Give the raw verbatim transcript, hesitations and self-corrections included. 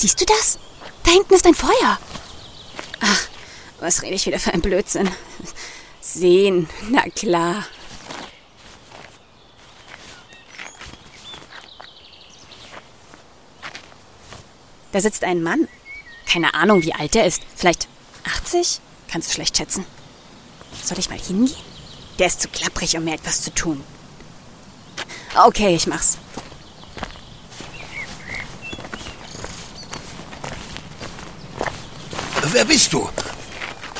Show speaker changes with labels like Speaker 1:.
Speaker 1: Siehst du das? Da hinten ist ein Feuer. Ach, was rede ich wieder für ein Blödsinn? Sehen, na klar. Da sitzt ein Mann. Keine Ahnung, wie alt er ist. Vielleicht achtzig? Kannst du schlecht schätzen. Soll ich mal hingehen? Der ist zu klapprig, um mir etwas zu tun. Okay, ich mach's.
Speaker 2: Wer bist du?